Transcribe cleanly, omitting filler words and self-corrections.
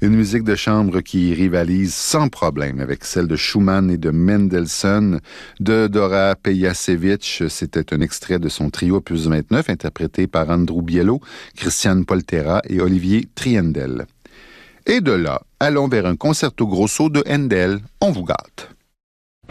Une musique de chambre qui rivalise sans problème avec celle de Schumann et de Mendelssohn. De Dora Pejacevic, c'était un extrait de son trio opus 29 interprété par Andrew Bielo, Christian Poltera et Olivier Triendel. Et de là, allons vers un concerto grosso de Handel. On vous gâte.